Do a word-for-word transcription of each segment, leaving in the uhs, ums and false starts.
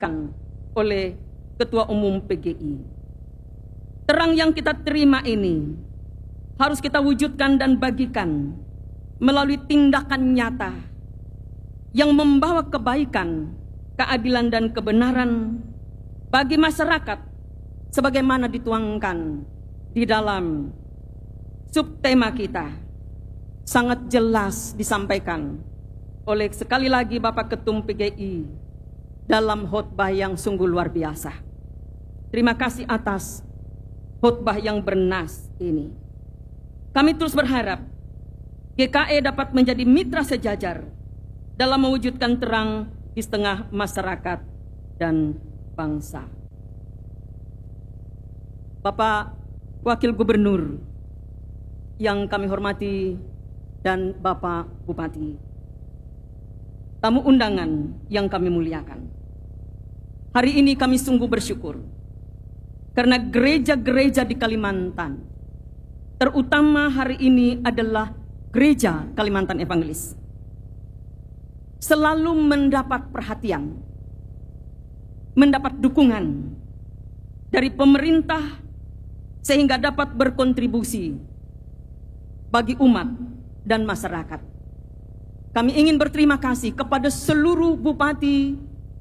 disampaikan oleh Ketua Umum P G I. Terang yang kita terima ini harus kita wujudkan dan bagikan melalui tindakan nyata yang membawa kebaikan, keadilan dan kebenaran bagi masyarakat sebagaimana dituangkan di dalam subtema kita. Sangat jelas disampaikan oleh sekali lagi Bapak Ketum P G I dalam khotbah yang sungguh luar biasa. Terima kasih atas khotbah yang bernas ini. Kami terus berharap G K E dapat menjadi mitra sejajar dalam mewujudkan terang di setengah masyarakat dan bangsa. Bapak Wakil Gubernur yang kami hormati dan Bapak Bupati, tamu undangan yang kami muliakan. Hari ini kami sungguh bersyukur karena gereja-gereja di Kalimantan, terutama hari ini adalah Gereja Kalimantan Evangelis, selalu mendapat perhatian, mendapat dukungan dari pemerintah sehingga dapat berkontribusi bagi umat dan masyarakat. Kami ingin berterima kasih kepada seluruh bupati,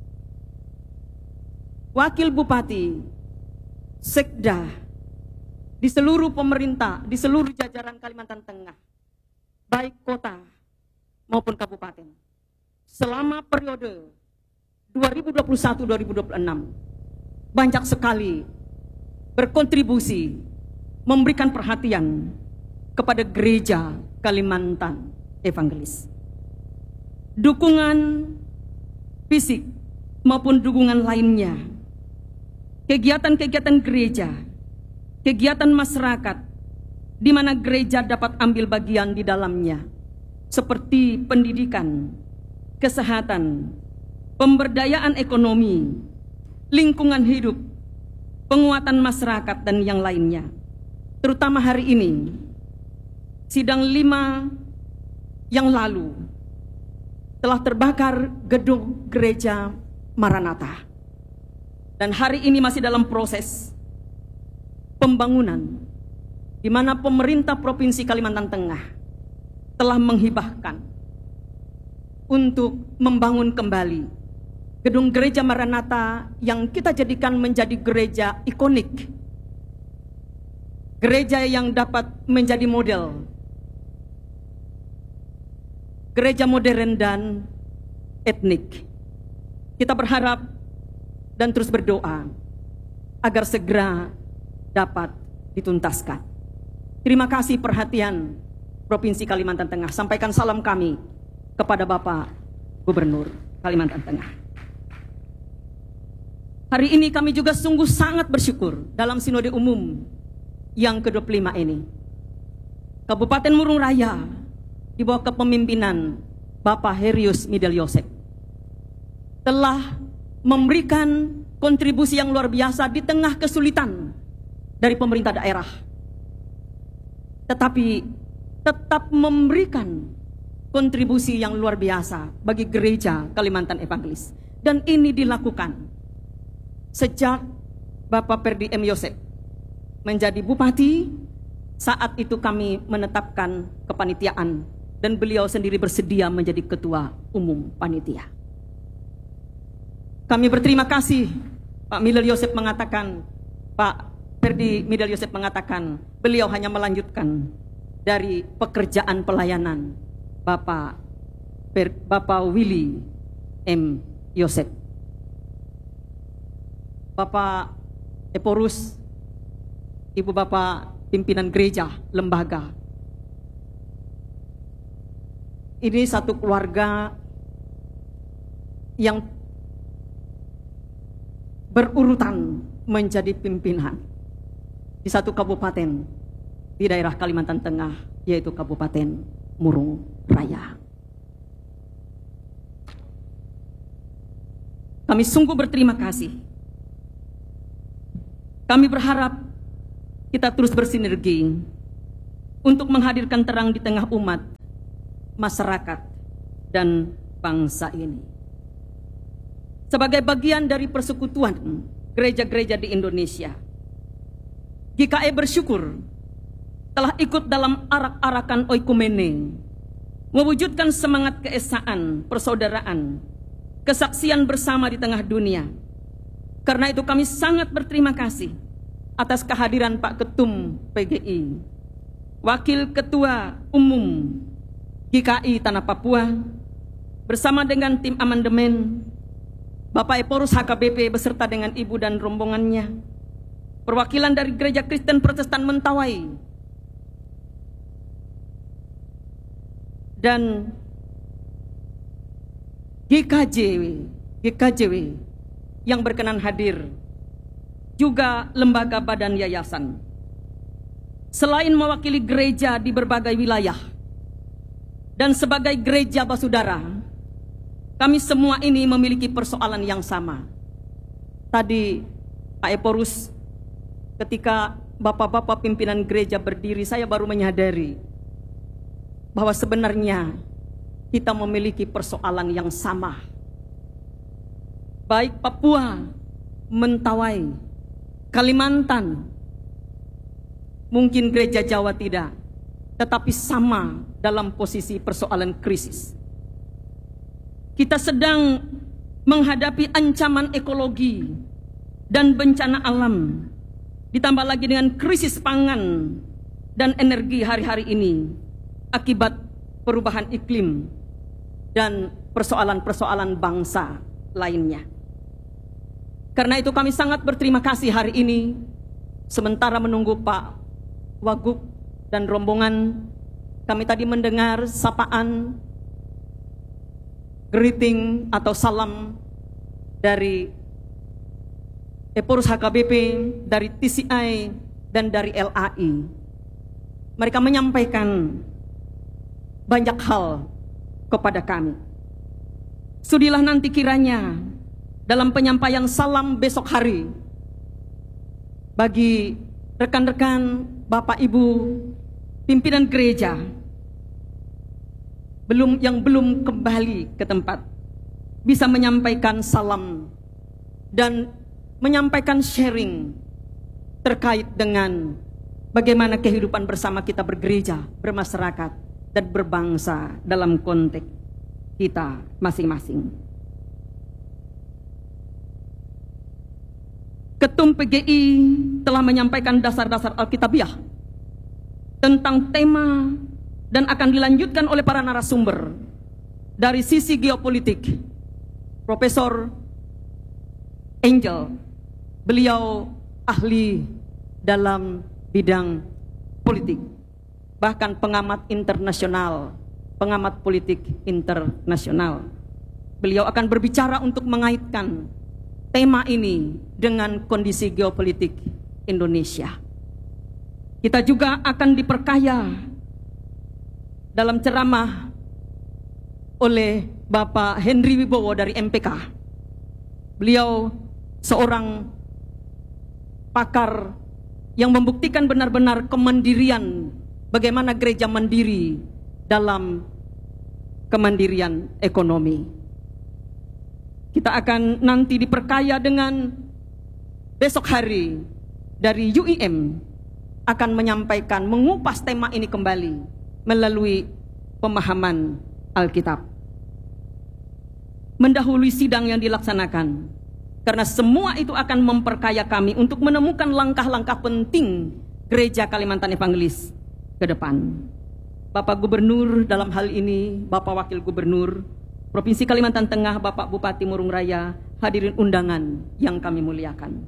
wakil bupati, sekda, di seluruh pemerintah, di seluruh jajaran Kalimantan Tengah, baik kota maupun kabupaten, selama periode dua ribu dua puluh satu sampai dua ribu dua puluh enam, banyak sekali berkontribusi, memberikan perhatian kepada Gereja Kalimantan Evangelis. Dukungan fisik maupun dukungan lainnya, kegiatan-kegiatan gereja, kegiatan masyarakat, di mana gereja dapat ambil bagian di dalamnya, seperti pendidikan, kesehatan, pemberdayaan ekonomi, lingkungan hidup, penguatan masyarakat, dan yang lainnya. Terutama hari ini, sidang lima yang lalu, telah terbakar gedung gereja Maranatha. Dan hari ini masih dalam proses pembangunan, di mana pemerintah Provinsi Kalimantan Tengah telah menghibahkan untuk membangun kembali gedung gereja Maranatha yang kita jadikan menjadi gereja ikonik, gereja yang dapat menjadi model, gereja modern dan etnik. Kita berharap dan terus berdoa agar segera dapat dituntaskan. Terima kasih perhatian Provinsi Kalimantan Tengah. Sampaikan salam kami kepada Bapak Gubernur Kalimantan Tengah. Hari ini kami juga sungguh sangat bersyukur dalam Sinode Umum yang ke dua puluh lima ini. Kabupaten Murung Raya di bawah kepemimpinan Bapak Herius Midel Yosef telah memberikan kontribusi yang luar biasa di tengah kesulitan dari pemerintah daerah, tetapi tetap memberikan kontribusi yang luar biasa bagi Gereja Kalimantan Evangelis. Dan ini dilakukan sejak Bapak Perdi M. Yosef menjadi bupati. Saat itu kami menetapkan kepanitiaan dan beliau sendiri bersedia menjadi ketua umum panitia. Kami berterima kasih. Pak Midel Yosef mengatakan, Pak Perdi Midel Yosef mengatakan, beliau hanya melanjutkan dari pekerjaan pelayanan Bapak per, Bapak Willy M. Yosef. Bapak Eporus, Ibu Bapak pimpinan gereja, lembaga. Ini satu keluarga yang berurutan menjadi pimpinan di satu kabupaten di daerah Kalimantan Tengah, yaitu Kabupaten Murung Raya. Kami sungguh berterima kasih. Kami berharap kita terus bersinergi untuk menghadirkan terang di tengah umat, masyarakat, dan bangsa ini. sebagai bagian dari persekutuan gereja-gereja di Indonesia. G K I bersyukur telah ikut dalam arak-arakan oikumene, mewujudkan semangat keesaan, persaudaraan, kesaksian bersama di tengah dunia. Karena itu kami sangat berterima kasih atas kehadiran Pak Ketum P G I, Wakil Ketua Umum G K I Tanah Papua, bersama dengan tim amandemen, Bapak Eporus H K B P beserta dengan Ibu dan rombongannya, perwakilan dari Gereja Kristen Protestan Mentawai, dan G K J W, G K J W yang berkenan hadir, juga lembaga badan yayasan. Selain mewakili gereja di berbagai wilayah, dan sebagai gereja basudara, kami semua ini memiliki persoalan yang sama. Tadi Pak Eporus, ketika bapak-bapak pimpinan gereja berdiri, saya baru menyadari bahwa sebenarnya kita memiliki persoalan yang sama. Baik Papua, Mentawai, Kalimantan, mungkin gereja Jawa tidak, tetapi sama dalam posisi persoalan krisis. Kita sedang menghadapi ancaman ekologi dan bencana alam, ditambah lagi dengan krisis pangan dan energi hari-hari ini akibat perubahan iklim dan persoalan-persoalan bangsa lainnya. Karena itu kami sangat berterima kasih hari ini, sementara menunggu Pak Wagub dan rombongan, kami tadi mendengar sapaan, greeting atau salam dari Eporus H K B P, dari T C I, dan dari L A I. Mereka menyampaikan banyak hal kepada kami. Sudilah nanti kiranya dalam penyampaian salam besok hari bagi rekan-rekan, Bapak Ibu, pimpinan gereja belum yang belum kembali ke tempat, bisa menyampaikan salam dan menyampaikan sharing terkait dengan bagaimana kehidupan bersama kita bergereja, bermasyarakat, dan berbangsa dalam konteks kita masing-masing. Ketum P G I telah menyampaikan dasar-dasar Alkitabiah tentang tema dan akan dilanjutkan oleh para narasumber dari sisi geopolitik. Profesor Angel, beliau ahli dalam bidang politik, bahkan pengamat internasional, pengamat politik internasional. Beliau akan berbicara untuk mengaitkan tema ini dengan kondisi geopolitik Indonesia. Kita juga akan diperkaya dalam ceramah oleh Bapak Henry Wibowo dari M P K. Beliau seorang pakar yang membuktikan benar-benar kemandirian, bagaimana gereja mandiri dalam kemandirian ekonomi. Kita akan nanti diperkaya dengan besok hari dari U I M akan menyampaikan, mengupas tema ini kembali melalui pemahaman Alkitab. Mendahului sidang yang dilaksanakan, karena semua itu akan memperkaya kami untuk menemukan langkah-langkah penting gereja Kalimantan Evangelis ke depan. Bapak Gubernur dalam hal ini, Bapak Wakil Gubernur Provinsi Kalimantan Tengah, Bapak Bupati Murung Raya, hadirin undangan yang kami muliakan.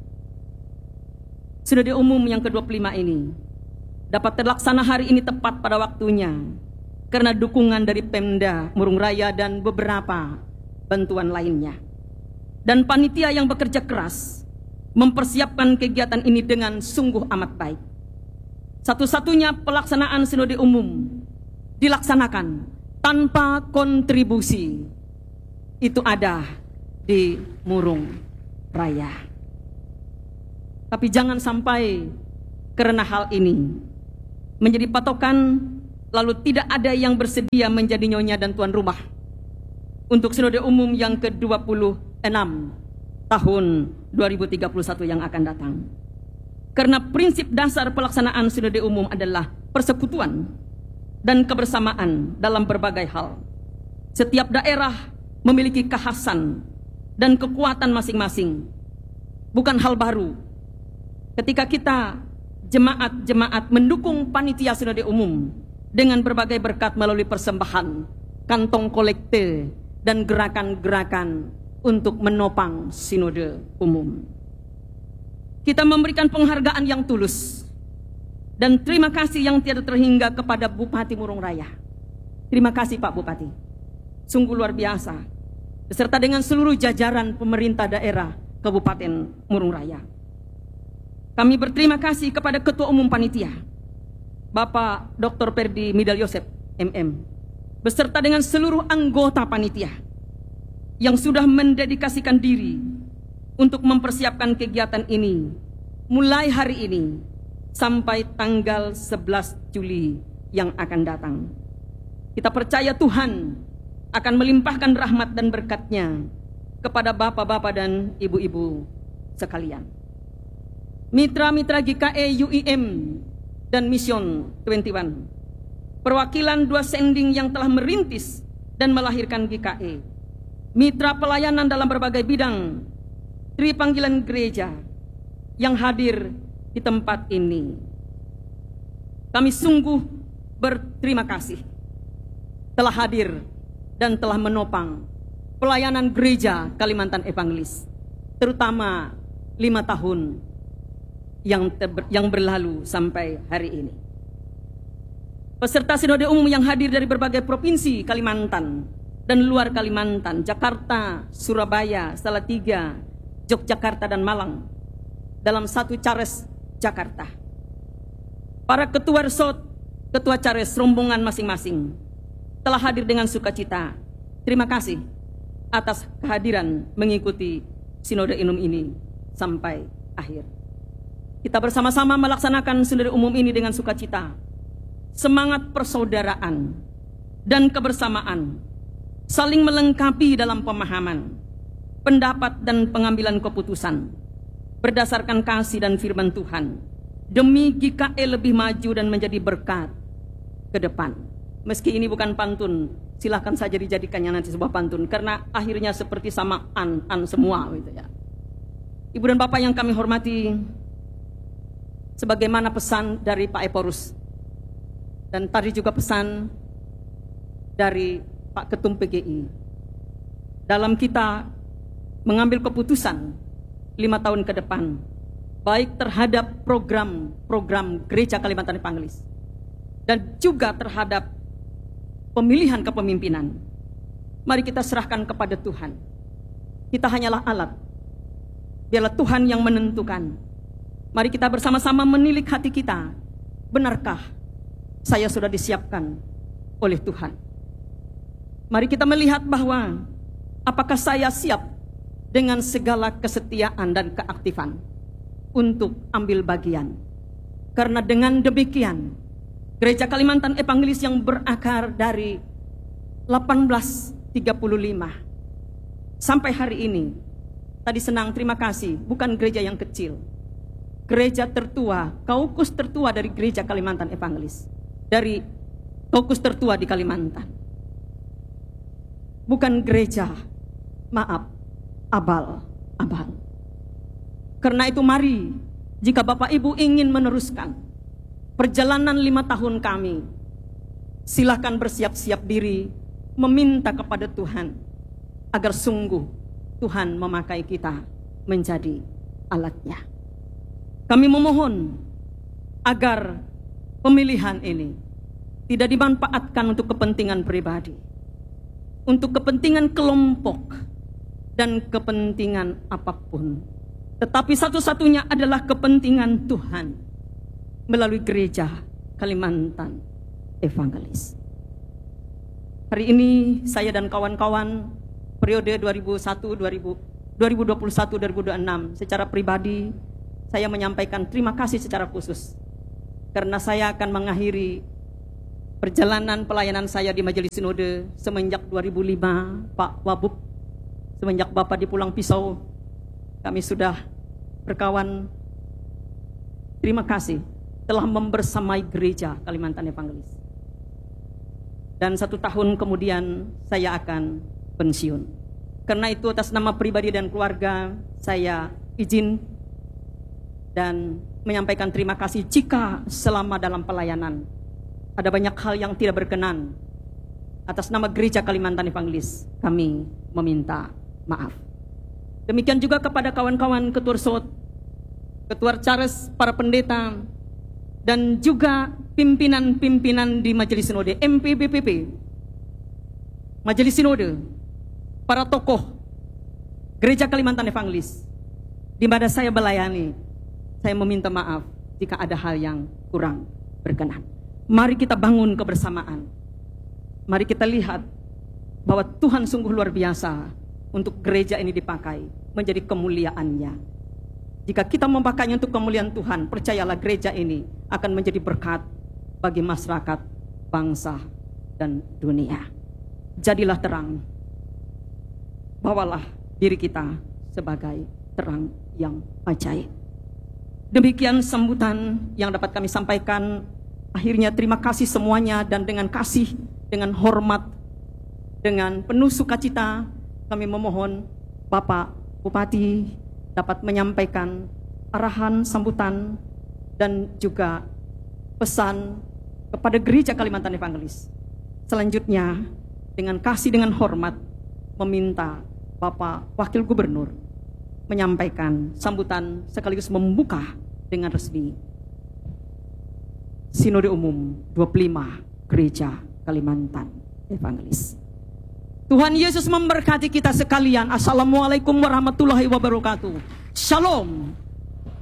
Sinode umum yang ke dua puluh lima ini dapat terlaksana hari ini tepat pada waktunya karena dukungan dari Pemda Murung Raya dan beberapa bantuan lainnya. Dan panitia yang bekerja keras mempersiapkan kegiatan ini dengan sungguh amat baik. Satu-satunya pelaksanaan sinode umum dilaksanakan tanpa kontribusi itu ada di Murung Raya. Tapi jangan sampai karena hal ini menjadi patokan lalu tidak ada yang bersedia menjadi nyonya dan tuan rumah untuk sinode umum yang ke dua puluh enam tahun dua ribu tiga puluh satu yang akan datang. Karena prinsip dasar pelaksanaan sinode umum adalah persekutuan dan kebersamaan dalam berbagai hal. Setiap daerah memiliki kekhasan dan kekuatan masing-masing. Bukan hal baru ketika kita jemaat-jemaat mendukung panitia sinode umum dengan berbagai berkat melalui persembahan, kantong kolekte, dan gerakan-gerakan untuk menopang sinode umum. Kita memberikan penghargaan yang tulus dan terima kasih yang tiada terhingga kepada Bupati Murung Raya. Terima kasih Pak Bupati, sungguh luar biasa, beserta dengan seluruh jajaran pemerintah daerah Kabupaten Murung Raya. Kami berterima kasih kepada Ketua Umum Panitia, Bapak Doktor Perdi Midal Yosef M M, beserta dengan seluruh anggota panitia yang sudah mendedikasikan diri untuk mempersiapkan kegiatan ini mulai hari ini sampai tanggal sebelas Juli yang akan datang. Kita percaya Tuhan akan melimpahkan rahmat dan berkat-Nya kepada bapak-bapak dan ibu-ibu sekalian. Mitra-mitra G K E U I M dan Mission dua puluh satu, perwakilan dua sending yang telah merintis dan melahirkan G K E, mitra pelayanan dalam berbagai bidang, Tri Panggilan Gereja yang hadir di tempat ini. Kami sungguh berterima kasih telah hadir dan telah menopang pelayanan gereja Kalimantan Evangelis, terutama lima tahun yang, ter- yang berlalu sampai hari ini. Peserta sinode umum yang hadir dari berbagai provinsi Kalimantan dan luar Kalimantan, Jakarta, Surabaya, Salatiga, Yogyakarta, dan Malang dalam satu Cares Jakarta. Para ketua resort, ketua Cares rombongan masing-masing telah hadir dengan sukacita. Terima kasih atas kehadiran mengikuti sinode umum ini sampai akhir. Kita bersama-sama melaksanakan sinode umum ini dengan sukacita, semangat persaudaraan dan kebersamaan, saling melengkapi dalam pemahaman, pendapat dan pengambilan keputusan berdasarkan kasih dan firman Tuhan demi G K E lebih maju dan menjadi berkat ke depan. Meski ini bukan pantun, silahkan saja dijadikannya nanti sebuah pantun karena akhirnya seperti samaan an semua gitu ya. Ibu dan Bapak yang kami hormati, sebagaimana pesan dari Pak Eporus dan tadi juga pesan dari Pak Ketum P G I, dalam kita mengambil keputusan lima tahun ke depan, baik terhadap program-program Gereja Kalimantan Evangelis dan juga terhadap pemilihan kepemimpinan, mari kita serahkan kepada Tuhan. Kita hanyalah alat, biarlah Tuhan yang menentukan. Mari kita bersama-sama menilik hati kita, benarkah saya sudah disiapkan oleh Tuhan? Mari kita melihat bahwa apakah saya siap dengan segala kesetiaan dan keaktifan untuk ambil bagian. Karena dengan demikian, Gereja Kalimantan Evangelis yang berakar dari delapan belas tiga puluh lima sampai hari ini, tadi senang terima kasih, bukan gereja yang kecil, gereja tertua, kaukus tertua dari Gereja Kalimantan Evangelis, dari kaukus tertua di Kalimantan. Bukan gereja, maaf, abal-abal. Karena itu mari, jika Bapak Ibu ingin meneruskan perjalanan lima tahun kami, silakan bersiap-siap diri, meminta kepada Tuhan, agar sungguh Tuhan memakai kita menjadi alatnya. Kami memohon agar pemilihan ini tidak dimanfaatkan untuk kepentingan pribadi, untuk kepentingan kelompok, dan kepentingan apapun. Tetapi satu-satunya adalah kepentingan Tuhan melalui Gereja Kalimantan Evangelis. Hari ini saya dan kawan-kawan periode dua ribu satu dua ribu dua puluh satu dua ribu dua puluh enam secara pribadi saya menyampaikan terima kasih secara khusus karena saya akan mengakhiri perjalanan pelayanan saya di Majelis Sinode semenjak dua ribu lima Pak Wabub Semenjak Bapak di Pulang Pisau, kami sudah berkawan. Terima kasih telah membersamai gereja Kalimantan Evangelis. Dan satu tahun kemudian saya akan pensiun. Karena itu atas nama pribadi dan keluarga, saya izin dan menyampaikan terima kasih jika selama dalam pelayanan ada banyak hal yang tidak berkenan. Atas nama gereja Kalimantan Evangelis, kami meminta maaf. Demikian juga kepada kawan-kawan ketua Sot, ketua Charles, para pendeta, dan juga pimpinan-pimpinan di Majelis Sinode, M P B P P, Majelis Sinode, para tokoh gereja Kalimantan Evangelis, di mana saya melayani. Saya meminta maaf jika ada hal yang kurang berkenan. Mari kita bangun kebersamaan. Mari kita lihat bahwa Tuhan sungguh luar biasa untuk gereja ini dipakai menjadi kemuliaannya. Jika kita memakainya untuk kemuliaan Tuhan, percayalah gereja ini akan menjadi berkat bagi masyarakat, bangsa, dan dunia. Jadilah terang. Bawalah diri kita sebagai terang yang ajaib. Demikian sambutan yang dapat kami sampaikan. Akhirnya terima kasih semuanya, dan dengan kasih, dengan hormat, dengan penuh sukacita kami memohon Bapak Bupati dapat menyampaikan arahan sambutan dan juga pesan kepada gereja Kalimantan Evangelis. Selanjutnya dengan kasih, dengan hormat meminta Bapak Wakil Gubernur menyampaikan sambutan sekaligus membuka dengan resmi Sinode Umum dua puluh lima Gereja Kalimantan Evangelis. Tuhan Yesus memberkati kita sekalian. Assalamualaikum warahmatullahi wabarakatuh. Shalom.